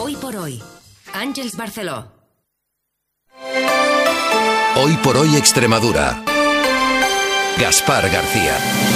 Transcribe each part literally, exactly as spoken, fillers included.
Hoy por hoy, Àngels Barceló. Hoy por hoy Extremadura. Gaspar García.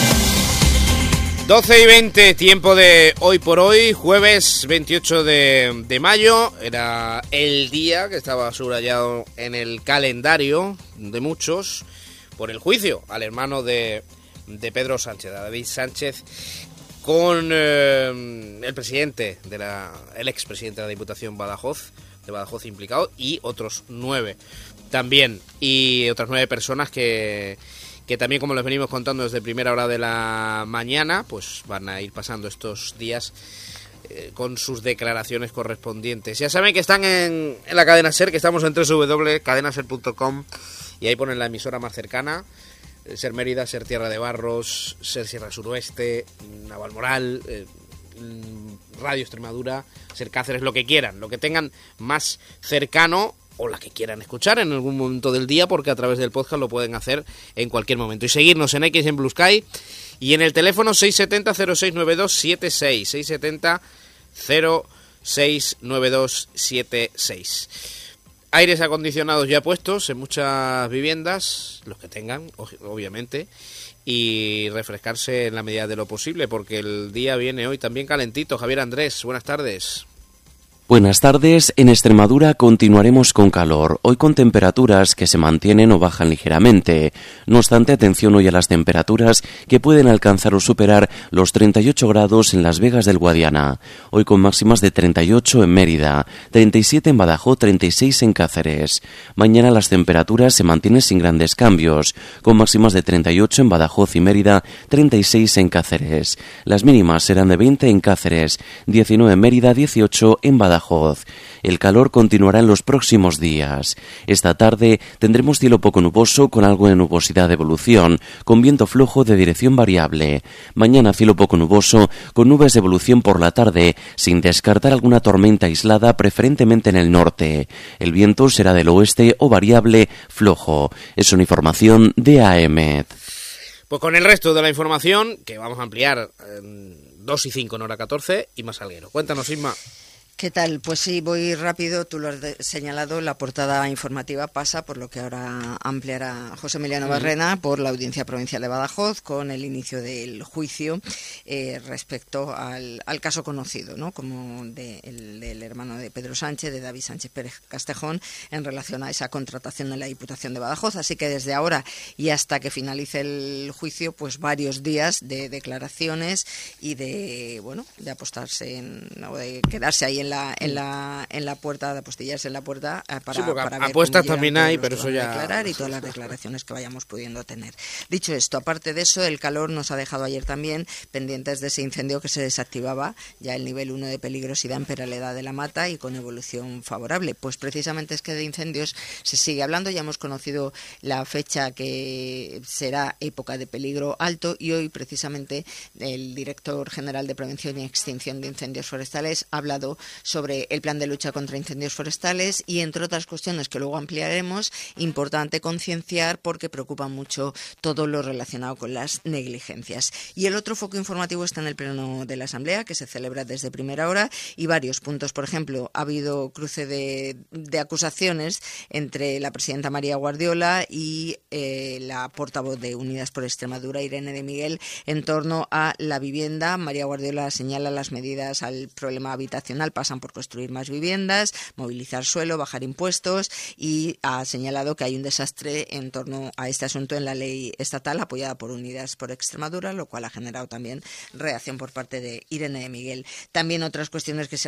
doce y veinte, tiempo de Hoy por hoy, jueves veintiocho de, de mayo. Era el día que estaba subrayado en el calendario de muchos por el juicio al hermano de, de Pedro Sánchez, David Sánchez, con eh, el presidente de la, el expresidente de la Diputación Badajoz, de Badajoz implicado, y otros nueve también, y otras nueve personas que... que también, como les venimos contando desde primera hora de la mañana, pues van a ir pasando estos días eh, con sus declaraciones correspondientes. Ya saben que están en, en la cadena SER, que estamos en doble u doble u doble u punto cadena ser punto com, y ahí ponen la emisora más cercana: SER Mérida, SER Tierra de Barros, SER Sierra Suroeste, Navalmoral, eh, Radio Extremadura, SER Cáceres, lo que quieran, lo que tengan más cercano, o la que quieran escuchar en algún momento del día, porque a través del podcast lo pueden hacer en cualquier momento. Y seguirnos en X, en Blue Sky, y en el teléfono seis siete cero, cero seis nueve dos siete seis, seis siete cero, cero seis nueve dos siete seis. Aires acondicionados ya puestos en muchas viviendas, los que tengan, obviamente, y refrescarse en la medida de lo posible, porque el día viene hoy también calentito. Javier Andrés, buenas tardes. Buenas tardes. En Extremadura continuaremos con calor, hoy con temperaturas que se mantienen o bajan ligeramente. No obstante, atención hoy a las temperaturas que pueden alcanzar o superar los treinta y ocho grados en Las Vegas del Guadiana. Hoy con máximas de treinta y ocho en Mérida, treinta y siete en Badajoz, treinta y seis en Cáceres. Mañana las temperaturas se mantienen sin grandes cambios, con máximas de treinta y ocho en Badajoz y Mérida, treinta y seis en Cáceres. Las mínimas serán de veinte en Cáceres, diecinueve en Mérida, dieciocho en Badajoz. El calor continuará en los próximos días. Esta tarde tendremos cielo poco nuboso con algo de nubosidad de evolución, con viento flojo de dirección variable. Mañana cielo poco nuboso con nubes de evolución por la tarde, sin descartar alguna tormenta aislada, preferentemente en el norte. El viento será del oeste o variable flojo. Es una información de A E M E D. Pues con el resto de la información, que vamos a ampliar en dos y cinco en hora catorce, Inma Salguero. Cuéntanos, Inma. ¿Qué tal? Pues sí, voy rápido, tú lo has de- señalado, la portada informativa pasa por lo que ahora ampliará José Emiliano Barrena, por la Audiencia Provincial de Badajoz, con el inicio del juicio eh, respecto al, al caso conocido, ¿no?, como de, el, del hermano de Pedro Sánchez, de David Sánchez Pérez Castejón, en relación a esa contratación en la Diputación de Badajoz. Así que desde ahora y hasta que finalice el juicio, pues varios días de declaraciones y de, bueno, de apostarse en, o de quedarse ahí en la en la en la puerta, de apostillarse en la puerta eh, para, Sí, porque para ver apuestas cómo también llegan hay, todos pero los eso que van ya... a declarar y todas las declaraciones que vayamos pudiendo tener. Dicho esto, aparte de eso, el calor nos ha dejado ayer también pendientes de ese incendio que se desactivaba, ya el nivel uno de peligrosidad en Peraleda de la Mata y con evolución favorable. Pues precisamente es que de incendios se sigue hablando. Ya hemos conocido la fecha que será época de peligro alto, y hoy precisamente el director general de Prevención y Extinción de Incendios Forestales ha hablado sobre el plan de lucha contra incendios forestales y, entre otras cuestiones que luego ampliaremos, importante concienciar porque preocupa mucho todo lo relacionado con las negligencias. Y el otro foco informativo está en el pleno de la Asamblea, que se celebra desde primera hora, y varios puntos. Por ejemplo, ha habido cruce de, de acusaciones entre la presidenta María Guardiola y eh, la portavoz de Unidas por Extremadura, Irene de Miguel, en torno a la vivienda. María Guardiola señala las medidas al problema habitacional pasan por construir más viviendas, movilizar suelo, bajar impuestos, y ha señalado que hay un desastre en torno a este asunto en la ley estatal apoyada por Unidas por Extremadura, lo cual ha generado también reacción por parte de Irene de Miguel. También otras cuestiones que se